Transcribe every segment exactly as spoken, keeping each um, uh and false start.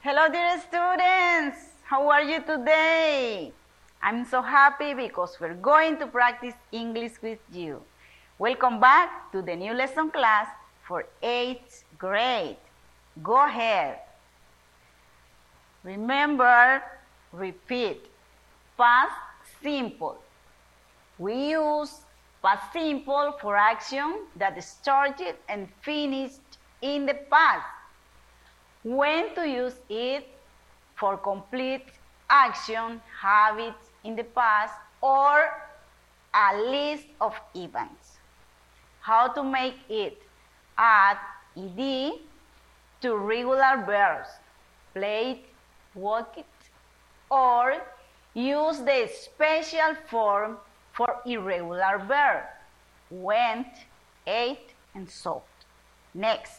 Hello, dear students. How are you today? I'm so happy because we're going to practice English with you. Welcome back to the new lesson class for eighth grade. Go ahead. Remember, repeat. Past simple. We use past simple for action that started and finished in the past. When to use it for complete action, habits in the past, or a list of events. How to make it? Add ed to regular verbs, played, walked, or use the special form for irregular verb, went, ate, and sold. Next.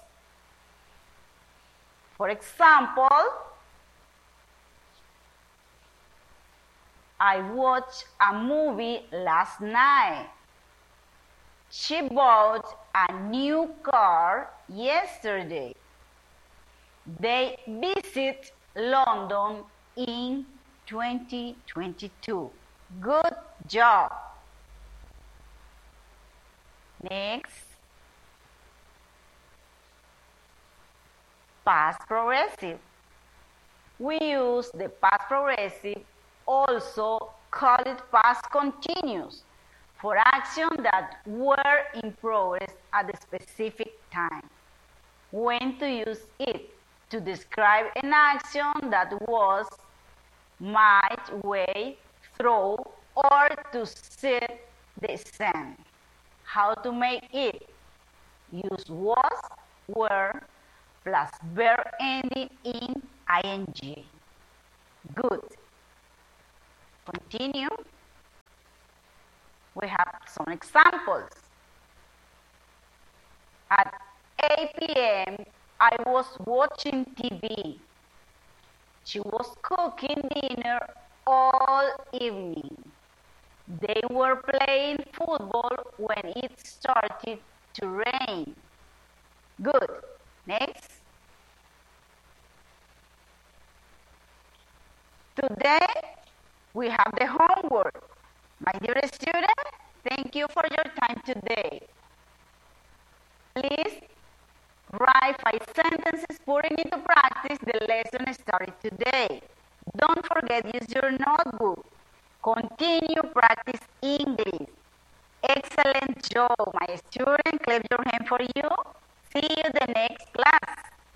For example, I watched a movie last night. She bought a new car yesterday. They visit London in twenty twenty-two. Good job. Next. Past progressive. We use the past progressive, also call it past continuous, for action that were in progress at a specific time. When to use it? To describe an action that was, might, way, through, or to set the scene. How to make it? Use was, were, plus verb ending in ing. Good. Continue. We have some examples. At eight p m I was watching T V. She was cooking dinner all evening. They were playing football when it started to rain. Good. Next. Today, we have the homework. My dear student, thank you for your time today. Please write five sentences putting into practice the lesson started today. Don't forget, use your notebook. Continue practice English. Excellent job, my student. Clap your hand for you.